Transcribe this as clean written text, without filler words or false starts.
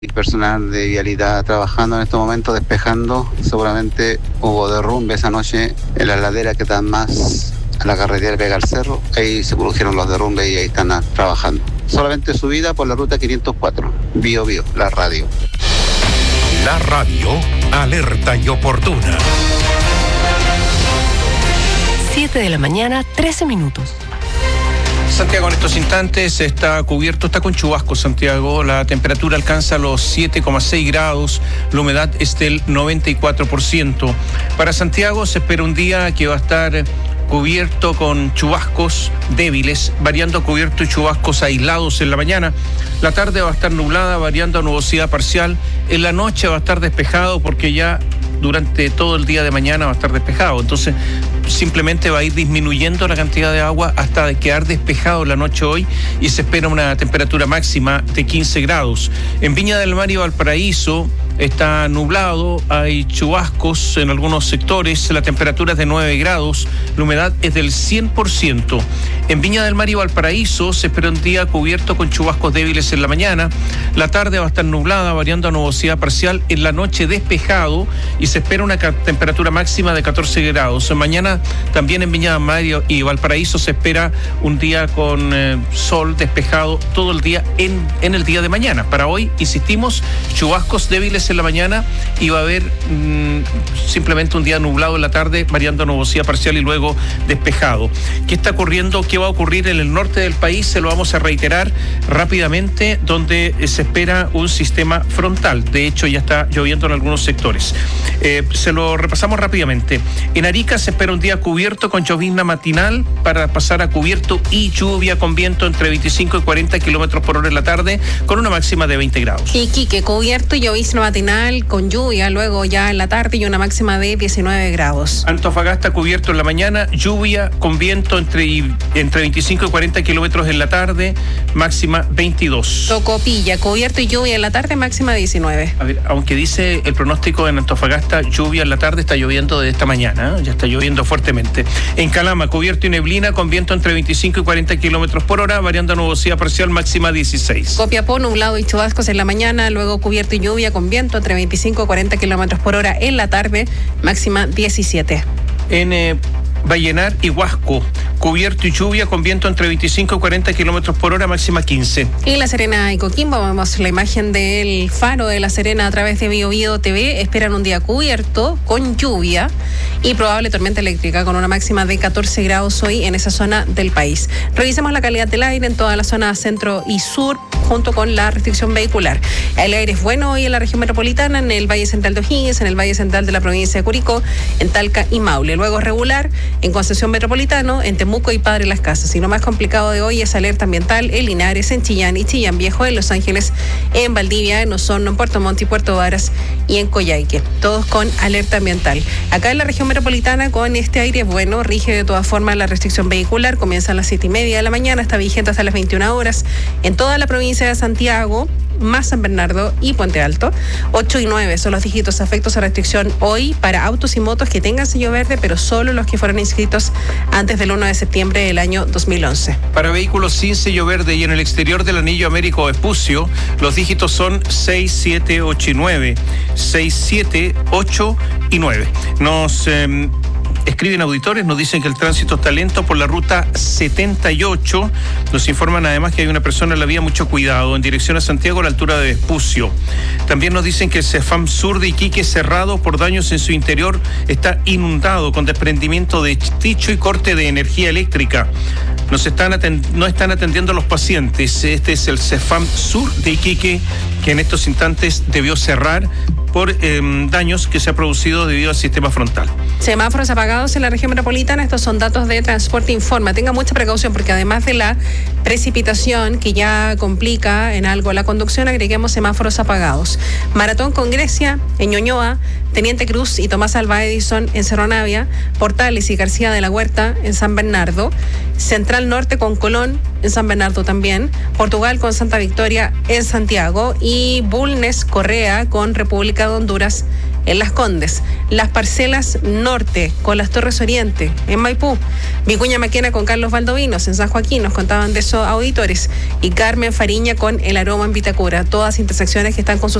Personal de vialidad trabajando en estos momentos, despejando. Seguramente hubo derrumbe esa noche en la ladera que dan más a la carretera Pega al Cerro. Ahí se produjeron los derrumbes y ahí están trabajando. Solamente subida por la ruta 504. Bio, la radio. La radio, alerta y oportuna. 7 de la mañana, 13 minutos. Santiago en estos instantes está cubierto, está con chubascos Santiago, la temperatura alcanza los 7,6 grados, la humedad es del 94%. Para Santiago se espera un día que va a estar cubierto con chubascos débiles, variando cubierto y chubascos aislados en la mañana. La tarde va a estar nublada, variando a nubosidad parcial. En la noche va a estar despejado porque ya durante todo el día de mañana va a estar despejado. Entonces, simplemente va a ir disminuyendo la cantidad de agua hasta quedar despejado la noche hoy y se espera una temperatura máxima de 15 grados. En Viña del Mar y Valparaíso está nublado, hay chubascos en algunos sectores, la temperatura es de 9 grados, la humedad es del 100%. En Viña del Mar y Valparaíso se espera un día cubierto con chubascos débiles en la mañana, la tarde va a estar nublada, variando a nubosidad parcial, en la noche despejado y se espera una temperatura máxima de 14 grados. Mañana también en Viña del Mar y Valparaíso se espera un día con sol despejado todo el día en el día de mañana. Para hoy, insistimos, chubascos débiles en la mañana y va a haber simplemente un día nublado en la tarde, variando a nubosidad parcial y luego despejado. ¿Qué está ocurriendo? ¿Qué va a ocurrir en el norte del país? Se lo vamos a reiterar rápidamente, donde se espera un sistema frontal. De hecho, ya está lloviendo en algunos sectores. Se lo repasamos rápidamente. En Arica se espera un día cubierto con llovizna matinal para pasar a cubierto y lluvia con viento entre 25 y 40 kilómetros por hora en la tarde, con una máxima de 20 grados. Iquique, cubierto y llovizna matinal con lluvia, luego ya en la tarde y una máxima de 19 grados. Antofagasta, cubierto en la mañana, lluvia con viento entre 25 y 40 kilómetros en la tarde, máxima 22. Tocopilla, cubierto y lluvia en la tarde, máxima 19. A ver, aunque dice el pronóstico en Antofagasta, lluvia en la tarde, está lloviendo desde esta mañana, ya está lloviendo fuertemente. En Calama, cubierto y neblina con viento entre 25 y 40 kilómetros por hora, variando a nubosidad parcial, máxima 16. Copiapó, nublado y chubascos en la mañana, luego cubierto y lluvia con viento entre 25 y 40 kilómetros por hora en la tarde, máxima 17. En Vallenar y Huasco, cubierto y lluvia con viento entre 25 y 40 kilómetros por hora, máxima 15. En La Serena y Coquimbo vemos la imagen del faro de La Serena a través de Bio TV. Esperan un día cubierto con lluvia y probable tormenta eléctrica con una máxima de 14 grados hoy en esa zona del país. Revisemos la calidad del aire en toda la zona centro y sur junto con la restricción vehicular. El aire es bueno hoy en la región metropolitana, en el Valle Central de O'Higgins, en el Valle Central de la provincia de Curicó, en Talca y Maule. Luego regular en Concepción Metropolitano, en Temuco y Padre Las Casas. Y lo más complicado de hoy es alerta ambiental en Linares, en Chillán y Chillán Viejo, en Los Ángeles, en Valdivia, en Osorno, en Puerto Montt y Puerto Varas y en Coyhaique. Todos con alerta ambiental. Acá en la región metropolitana, con este aire bueno, rige de todas formas la restricción vehicular. Comienza a las 7:30 de la mañana, está vigente hasta las 21 horas. En toda la provincia de Santiago, más San Bernardo y Puente Alto. 8 y 9 son los dígitos afectos a restricción hoy para autos y motos que tengan sello verde, pero solo los que fueron inscritos antes del 1 de septiembre del año 2011. Para vehículos sin sello verde y en el exterior del anillo Américo Vespucio, los dígitos son 6, 7, 8 y 9. 6, 7, 8 y 9. Nos escriben auditores, nos dicen que el tránsito está lento por la ruta 78. Nos informan además que hay una persona en la vía, mucho cuidado, en dirección a Santiago a la altura de Vespucio. También nos dicen que el CEFAM Sur de Iquique, cerrado por daños en su interior, está inundado con desprendimiento de techo y corte de energía eléctrica. No están atendiendo a los pacientes. Este es el CEFAM Sur de Iquique, que en estos instantes debió cerrar por daños que se ha producido debido al sistema frontal. Semáforos apagados en la región metropolitana. Estos son datos de Transporte Informa. Tenga mucha precaución porque además de la precipitación que ya complica en algo la conducción, agreguemos semáforos apagados. Maratón con Grecia en Ñuñoa, Teniente Cruz y Tomás Alva Edison en Cerro Navia, Portales y García de la Huerta en San Bernardo, Central Norte con Colón en San Bernardo también, Portugal con Santa Victoria en Santiago y Bulnes Correa con República de Honduras en Las Condes, Las Parcelas Norte con las Torres Oriente en Maipú, Vicuña Maquena con Carlos Valdovinos en San Joaquín, nos contaban de esos auditores, y Carmen Fariña con El Aroma en Vitacura, todas intersecciones que están con sus